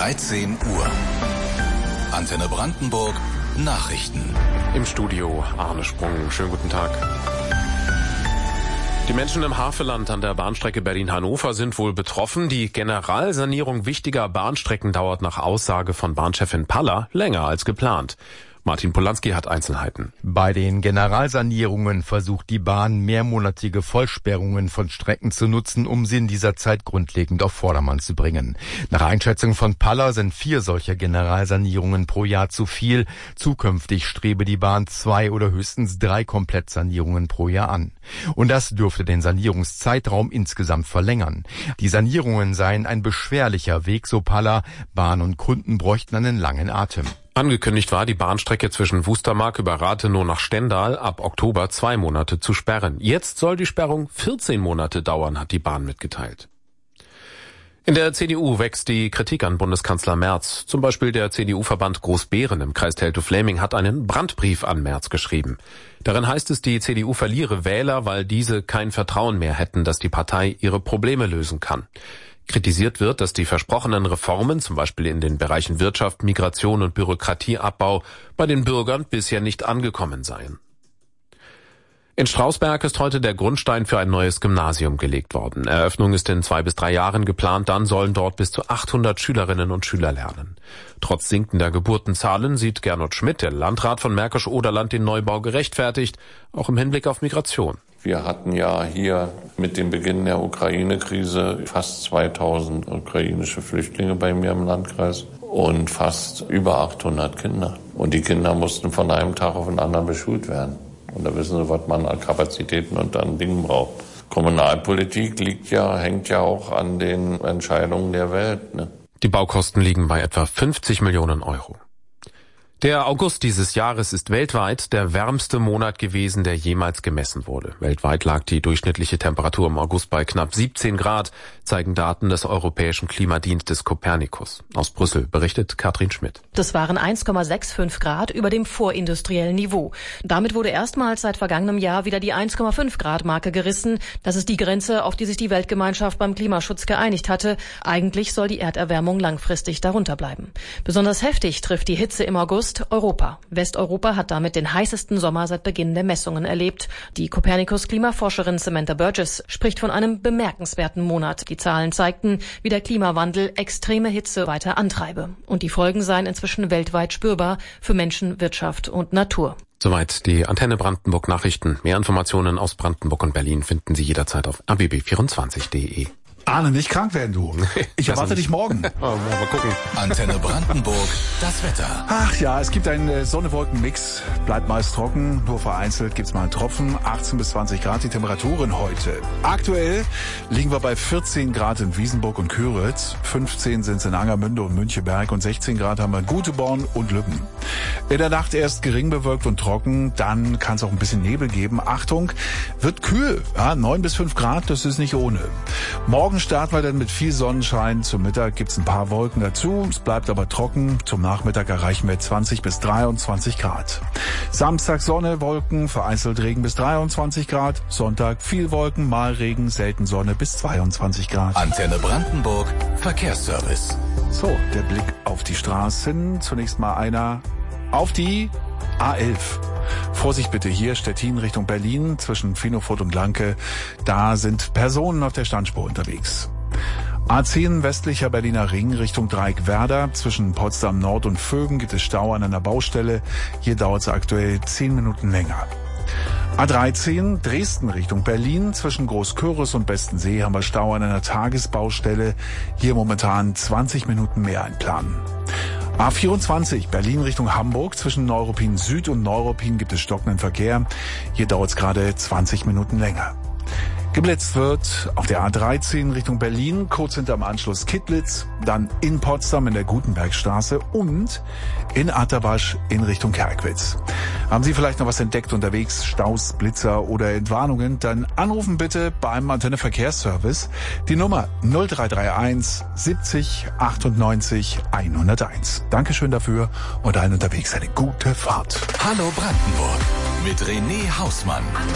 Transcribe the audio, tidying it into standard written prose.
13 Uhr. Antenne Brandenburg Nachrichten. Im Studio Arne Sprung. Schönen guten Tag. Die Menschen im Havelland an der Bahnstrecke Berlin-Hannover sind wohl betroffen. Die Generalsanierung wichtiger Bahnstrecken dauert nach Aussage von Bahnchefin Paller länger als geplant. Martin Polanski hat Einzelheiten. Bei den Generalsanierungen versucht die Bahn, mehrmonatige Vollsperrungen von Strecken zu nutzen, um sie in dieser Zeit grundlegend auf Vordermann zu bringen. Nach Einschätzung von Paller sind 4 solcher Generalsanierungen pro Jahr zu viel. Zukünftig strebe die Bahn 2 oder höchstens 3 Komplettsanierungen pro Jahr an. Und das dürfte den Sanierungszeitraum insgesamt verlängern. Die Sanierungen seien ein beschwerlicher Weg, so Paller. Bahn und Kunden bräuchten einen langen Atem. Angekündigt war, die Bahnstrecke zwischen Wustermark über Rathenow nach Stendal ab Oktober 2 Monate zu sperren. Jetzt soll die Sperrung 14 Monate dauern, hat die Bahn mitgeteilt. In der CDU wächst die Kritik an Bundeskanzler Merz. Zum Beispiel der CDU-Verband Großbeeren im Kreis Teltow-Fläming hat einen Brandbrief an Merz geschrieben. Darin heißt es, die CDU verliere Wähler, weil diese kein Vertrauen mehr hätten, dass die Partei ihre Probleme lösen kann. Kritisiert wird, dass die versprochenen Reformen, zum Beispiel in den Bereichen Wirtschaft, Migration und Bürokratieabbau, bei den Bürgern bisher nicht angekommen seien. In Strausberg ist heute der Grundstein für ein neues Gymnasium gelegt worden. Eröffnung ist in 2 bis 3 Jahren geplant, dann sollen dort bis zu 800 Schülerinnen und Schüler lernen. Trotz sinkender Geburtenzahlen sieht Gernot Schmidt, der Landrat von Märkisch-Oderland, den Neubau gerechtfertigt, auch im Hinblick auf Migration. Wir hatten ja hier mit dem Beginn der Ukraine-Krise fast 2000 ukrainische Flüchtlinge bei mir im Landkreis und fast über 800 Kinder. Und die Kinder mussten von einem Tag auf den anderen beschult werden. Und da wissen Sie, was man an Kapazitäten und an Dingen braucht. Kommunalpolitik hängt ja auch an den Entscheidungen der Welt, ne? Die Baukosten liegen bei etwa 50 Millionen Euro. Der August dieses Jahres ist weltweit der wärmste Monat gewesen, der jemals gemessen wurde. Weltweit lag die durchschnittliche Temperatur im August bei knapp 17 Grad, zeigen Daten des Europäischen Klimadienstes Copernicus. Aus Brüssel berichtet Katrin Schmidt. Das waren 1,65 Grad über dem vorindustriellen Niveau. Damit wurde erstmals seit vergangenem Jahr wieder die 1,5 Grad Marke gerissen. Das ist die Grenze, auf die sich die Weltgemeinschaft beim Klimaschutz geeinigt hatte. Eigentlich soll die Erderwärmung langfristig darunter bleiben. Besonders heftig trifft die Hitze im August Europa. Westeuropa hat damit den heißesten Sommer seit Beginn der Messungen erlebt. Die Copernicus-Klimaforscherin Samantha Burgess spricht von einem bemerkenswerten Monat. Die Zahlen zeigten, wie der Klimawandel extreme Hitze weiter antreibe. Und die Folgen seien inzwischen weltweit spürbar für Menschen, Wirtschaft und Natur. Soweit die Antenne Brandenburg Nachrichten. Mehr Informationen aus Brandenburg und Berlin finden Sie jederzeit auf rbb24.de. Arne, nicht krank werden, du. Ich erwarte dich morgen. Mal gucken. Antenne Brandenburg, das Wetter. Ach ja, es gibt einen Sonne-Wolken-Mix. Bleibt meist trocken, nur vereinzelt gibt's mal einen Tropfen. 18 bis 20 Grad die Temperaturen heute. Aktuell liegen wir bei 14 Grad in Wiesenburg und Küritz. 15 sind's in Angermünde und Müncheberg und 16 Grad haben wir in Guteborn und Lübben. In der Nacht erst gering bewölkt und trocken, dann kann es auch ein bisschen Nebel geben. Achtung, wird kühl. Ja, 9 bis 5 Grad, das ist nicht ohne. Morgen starten wir dann mit viel Sonnenschein. Zum Mittag gibt's ein paar Wolken dazu. Es bleibt aber trocken. Zum Nachmittag erreichen wir 20 bis 23 Grad. Samstag Sonne, Wolken, vereinzelt Regen bis 23 Grad. Sonntag viel Wolken, mal Regen, selten Sonne bis 22 Grad. Antenne Brandenburg Verkehrsservice. So, der Blick auf die Straßen. Zunächst mal einer auf die A11. Vorsicht bitte hier, Stettin Richtung Berlin, zwischen Finofurt und Lanke. Da sind Personen auf der Standspur unterwegs. A10 westlicher Berliner Ring Richtung Dreieck Werder. Zwischen Potsdam Nord und Vögen gibt es Stau an einer Baustelle. Hier dauert es aktuell 10 Minuten länger. A13 Dresden Richtung Berlin. Zwischen Großküritz und Bestensee haben wir Stau an einer Tagesbaustelle. Hier momentan 20 Minuten mehr einplanen. A24 Berlin Richtung Hamburg. Zwischen Neuruppin Süd und Neuruppin gibt es stockenden Verkehr. Hier dauert es gerade 20 Minuten länger. Geblitzt wird auf der A13 Richtung Berlin, kurz hinterm Anschluss Kittlitz, dann in Potsdam in der Gutenbergstraße und in Atterwasch in Richtung Kerkwitz. Haben Sie vielleicht noch was entdeckt unterwegs, Staus, Blitzer oder Entwarnungen, dann anrufen bitte beim Antenne Verkehrsservice die Nummer 0331 70 98 101. Dankeschön dafür und allen unterwegs eine gute Fahrt. Hallo Brandenburg mit René Hausmann.